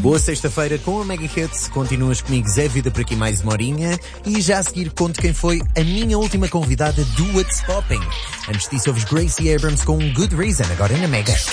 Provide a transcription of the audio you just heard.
Boa sexta-feira com a Mega Hits. Continuas comigo, Zé Vida, por aqui mais uma horinha. E já a seguir conto quem foi a minha última convidada do What's Popping. Antes disso, ouves Gracie Abrams com Good Reason, agora na Mega.